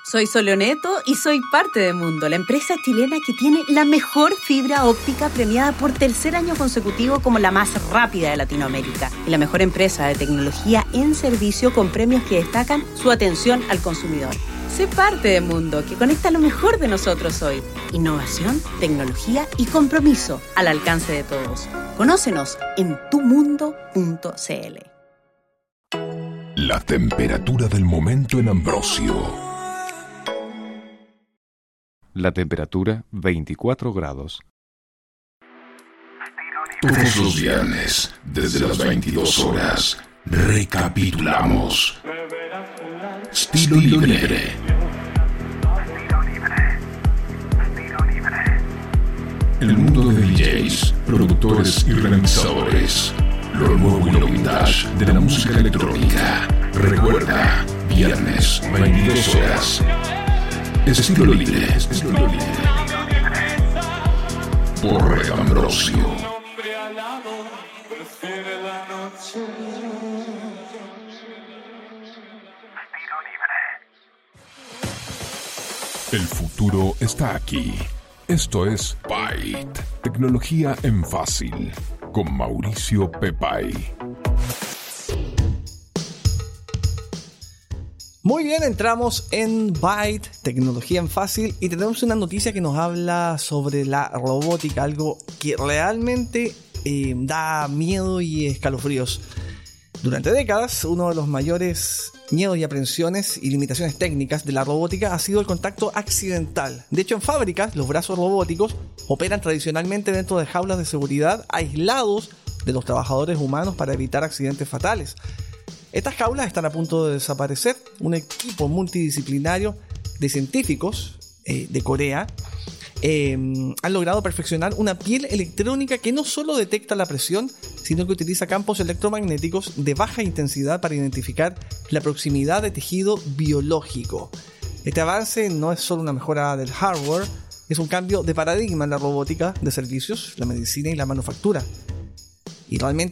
Soy Soleoneto y soy parte de Mundo, la empresa chilena que tiene la mejor fibra óptica premiada por tercer año consecutivo como la más rápida de Latinoamérica y la mejor empresa de tecnología en servicio con premios que destacan su atención al consumidor. Sé parte de Mundo, que conecta lo mejor de nosotros hoy. Innovación, tecnología y compromiso al alcance de todos. Conócenos en tumundo.cl. La temperatura del momento en Ambrosio. La temperatura 24 grados. Todos los viernes, desde las 22 horas, recapitulamos. Estilo libre. El mundo de DJs, productores y remixadores. Lo nuevo y lo vintage de la música electrónica. Recuerda, viernes, 22 horas. Estilo libre. Por Red Ambrosio. El futuro está aquí. Esto es Byte, tecnología en fácil, con Mauricio Pepay. Muy bien, entramos en Byte, tecnología en fácil, y tenemos una noticia que nos habla sobre la robótica, algo que realmente da miedo y escalofríos. Durante décadas, uno de los mayores miedos y aprensiones y limitaciones técnicas de la robótica ha sido el contacto accidental. De hecho, en fábricas, los brazos robóticos operan tradicionalmente dentro de jaulas de seguridad aislados de los trabajadores humanos para evitar accidentes fatales. Estas jaulas están a punto de desaparecer. Un equipo multidisciplinario de científicos de Corea han logrado perfeccionar una piel electrónica que no solo detecta la presión, sino que utiliza campos electromagnéticos de baja intensidad para identificar la proximidad de tejido biológico. Este avance no es solo una mejora del hardware, es un cambio de paradigma en la robótica de servicios, la medicina y la manufactura. Y realmente